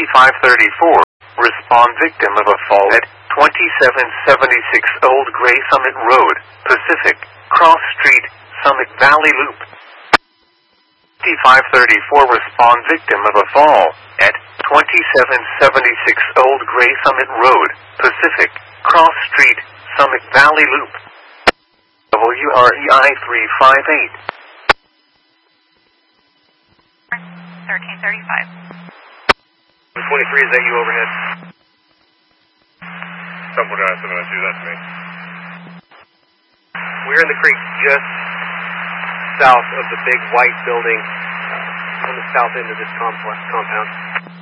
534. Respond victim of a fall at 2776 Old Gray Summit Road, Pacific, Cross Street, Summit Valley Loop. 534. Respond victim of a fall at 2776 Old Gray Summit Road, Pacific, Cross Street, Summit Valley Loop. WREI 358. 1335. 23, is that you overhead? Someone got 702, that's me. We're in the creek just south of the big white building on the south end of this compound.